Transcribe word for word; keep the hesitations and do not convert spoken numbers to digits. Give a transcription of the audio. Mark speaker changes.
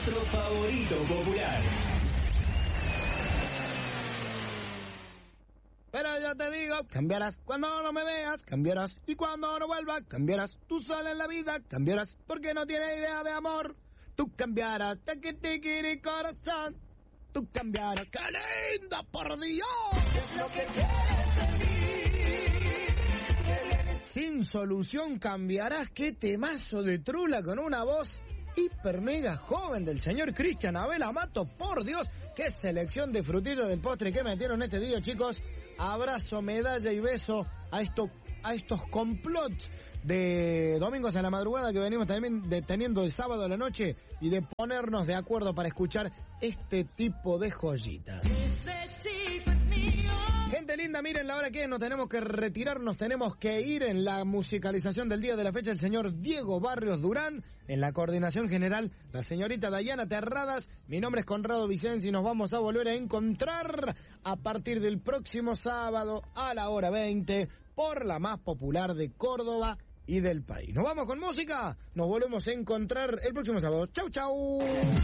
Speaker 1: nuestro favorito popular.
Speaker 2: Pero yo te digo, cambiarás cuando no me veas, cambiarás y cuando no vuelva, cambiarás. Tú sola en la vida, cambiarás porque no tienes idea de amor. Tú cambiarás, tequi tiquiri corazón. Tú cambiarás, qué linda, por Dios.
Speaker 3: Es lo que quieres de mí.
Speaker 2: Sin solución cambiarás, qué temazo de Trula con una voz hiper mega joven del señor Cristian Abel Amato, por Dios, qué selección de frutillas del postre que metieron este día, chicos. Abrazo, medalla y beso a estos a estos complots de domingos a la madrugada que venimos también de, teniendo el sábado a la noche y de ponernos de acuerdo para escuchar este tipo de joyitas.
Speaker 3: Ese chico es mío.
Speaker 2: Gente linda, miren la hora que es, nos tenemos que retirar, nos tenemos que ir. En la musicalización del día de la fecha el señor Diego Barrios Durán, en la coordinación general la señorita Dayana Terradas, mi nombre es Conrado Vicenzi y nos vamos a volver a encontrar a partir del próximo sábado a la hora veinte por la más popular de Córdoba y del país. Nos vamos con música, nos volvemos a encontrar el próximo sábado. Chau, chau.